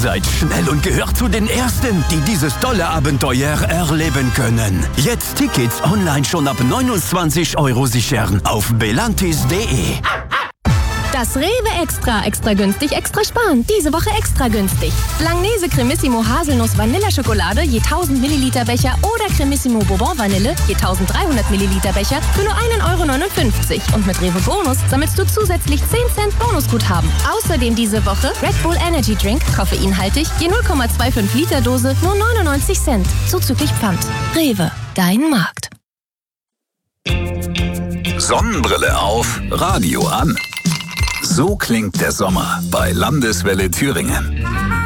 seid schnell und gehört zu den Ersten, die dieses tolle Abenteuer erleben können. Jetzt Tickets online schon ab 29 € sichern auf belantis.de. Das Rewe Extra günstig, extra sparen. Diese Woche extra günstig. Langnese Cremissimo Haselnuss Vanilleschokolade je 1000 Milliliter Becher oder Cremissimo Bourbon Vanille je 1300 Milliliter Becher für nur 1,59 €. Und mit Rewe Bonus sammelst du zusätzlich 10 Cent Bonusguthaben. Außerdem diese Woche Red Bull Energy Drink, koffeinhaltig, je 0,25 Liter Dose, nur 99 Cent. Zuzüglich Pfand. Rewe, dein Markt. Sonnenbrille auf, Radio an. So klingt der Sommer bei Landeswelle Thüringen.